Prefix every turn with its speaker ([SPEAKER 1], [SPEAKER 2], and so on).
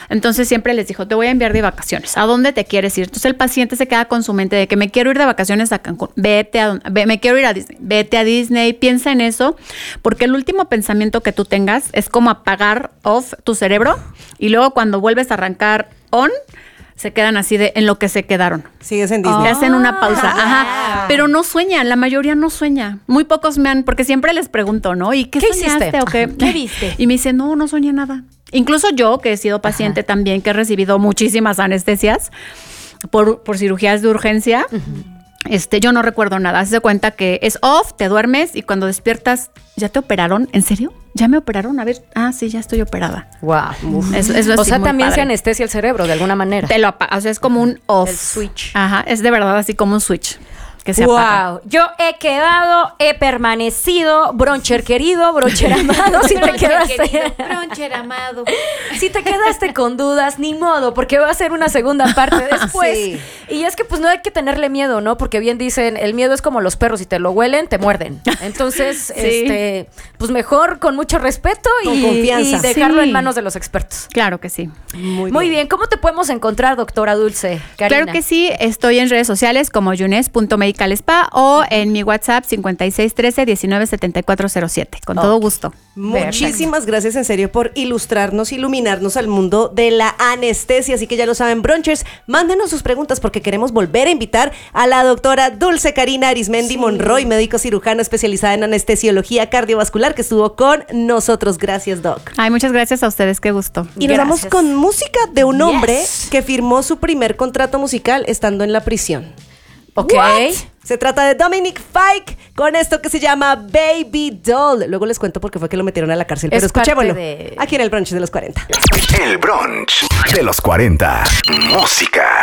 [SPEAKER 1] Entonces siempre les dijo, te voy a enviar de vacaciones. ¿A dónde te quieres ir? Entonces el paciente se queda con su mente de que me quiero ir de vacaciones a Cancún. Me quiero ir a Disney. Vete a Disney. Piensa en eso, porque el último pensamiento que tú tengas es como apagar off tu cerebro y luego cuando vuelves a arrancar on, se quedan así en lo que se quedaron.
[SPEAKER 2] Sigues en Disney.
[SPEAKER 1] Te hacen una pausa. Ajá. Pero no sueñan, la mayoría no sueña. Muy pocos porque siempre les pregunto, ¿no? ¿Y qué soñaste
[SPEAKER 3] hiciste?
[SPEAKER 1] o qué?
[SPEAKER 3] ¿Qué viste?
[SPEAKER 1] Y me dicen, no soñé nada. Incluso yo, que he sido paciente también, que he recibido muchísimas anestesias por cirugías de urgencia, yo no recuerdo nada. Haz de cuenta que es off, te duermes y cuando despiertas, ¿ya te operaron? ¿En serio? ¿Ya me operaron? A ver, sí, ya estoy operada.
[SPEAKER 3] Wow.
[SPEAKER 1] Eso
[SPEAKER 3] o sea, también
[SPEAKER 1] padre.
[SPEAKER 3] se anestesia el cerebro de alguna manera.
[SPEAKER 1] O sea, es como un off.
[SPEAKER 3] El switch.
[SPEAKER 1] Ajá, es de verdad así como un switch que se apaga.
[SPEAKER 3] Wow, yo he permanecido, broncher querido, broncher amado, si te quedaste.
[SPEAKER 4] Broncher amado.
[SPEAKER 3] Si te quedaste con dudas, ni modo, porque va a ser una segunda parte después.
[SPEAKER 2] Sí.
[SPEAKER 3] Y es que pues no hay que tenerle miedo, ¿no? Porque bien dicen, el miedo es como los perros, si te lo huelen, te muerden. Entonces,
[SPEAKER 1] Sí.
[SPEAKER 3] pues mejor con mucho respeto
[SPEAKER 2] Con confianza.
[SPEAKER 3] y dejarlo
[SPEAKER 1] Sí.
[SPEAKER 3] en manos de los expertos.
[SPEAKER 1] Claro que sí.
[SPEAKER 3] Muy bien, ¿cómo te podemos encontrar, doctora Dulce? Karina?
[SPEAKER 1] Claro que sí, estoy en redes sociales como yunes.medical spa o en mi WhatsApp 5613-197407. Con todo gusto.
[SPEAKER 2] Muchísimas gracias en serio por iluminarnos al mundo de la anestesia. Así que ya lo saben, Bronchers, mándenos sus preguntas porque queremos volver a invitar a la doctora Dulce Karina Arismendi Monroy, médico cirujano especializada en anestesiología cardiovascular, que estuvo con nosotros. Gracias, Doc.
[SPEAKER 1] Ay, muchas gracias a ustedes, qué gusto.
[SPEAKER 2] Y nos vamos
[SPEAKER 3] Gracias.
[SPEAKER 2] con música de un hombre
[SPEAKER 3] Yes.
[SPEAKER 2] que firmó su primer contrato musical estando en la prisión.
[SPEAKER 3] Ok.
[SPEAKER 2] What? Se trata de Dominic Fike con esto que se llama Baby Doll. Luego les cuento por qué fue que lo metieron a la cárcel, pero
[SPEAKER 3] Es parte
[SPEAKER 2] escuchémoslo
[SPEAKER 3] de-
[SPEAKER 2] aquí en el brunch de los 40.
[SPEAKER 5] El brunch de los 40. Música.